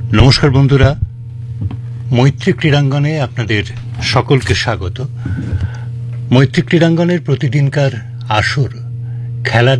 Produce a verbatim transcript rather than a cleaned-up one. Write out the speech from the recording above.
নমস্কার বন্ধুরা, মৈত্রী ক্রীড়াঙ্গনে আপনাদের সকলকে স্বাগত। মৈত্রী ক্রীড়াঙ্গনের প্রতিদিনকার আসর খেলার